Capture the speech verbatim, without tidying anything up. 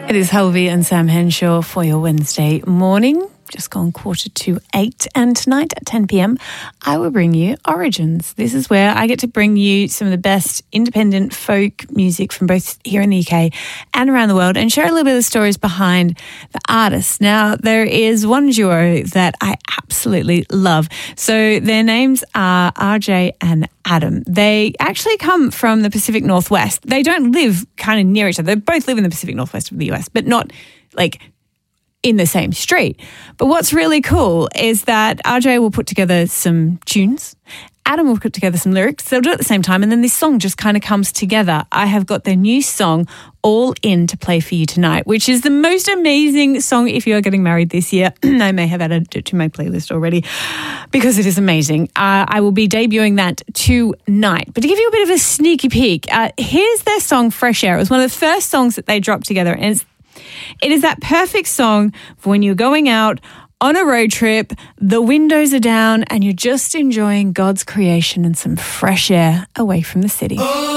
It is Helvey and Sam Henshaw for your Wednesday morning. Just gone quarter to eight, and tonight at ten p.m. I will bring you Origins. This is where I get to bring you some of the best independent folk music from both here in the U K and around the world, and share a little bit of the stories behind the artists. Now, there is one duo that I absolutely love. So their names are R J and Adam. They actually come from the Pacific Northwest. They don't live kind of near each other. They both live in the Pacific Northwest of the U S, but not like in the same street. But what's really cool is that R J will put together some tunes, Adam will put together some lyrics, they'll do it at the same time, and then this song just kind of comes together. I have got their new song, All In, to play for you tonight, which is the most amazing song if you're getting married this year. I may have added it to my playlist already because it is amazing. Uh, I will be debuting that tonight. But to give you a bit of a sneaky peek, uh, here's their song, Fresh Air. It was one of the first songs that they dropped together, and it's It is that perfect song for when you're going out on a road trip, the windows are down, and you're just enjoying God's creation and some fresh air away from the city. Oh.